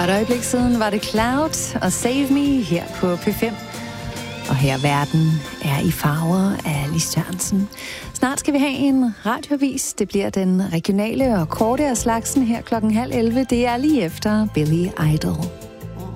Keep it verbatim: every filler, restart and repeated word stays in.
For et øjeblik siden var det Cloud og Save Me her på P fem. Og her verden er i farver af Lis Jørgensen. Snart skal vi have en radioavis. Det bliver den regionale og korte af slagsen her klokken halv elleve. Det er lige efter Billy Idol.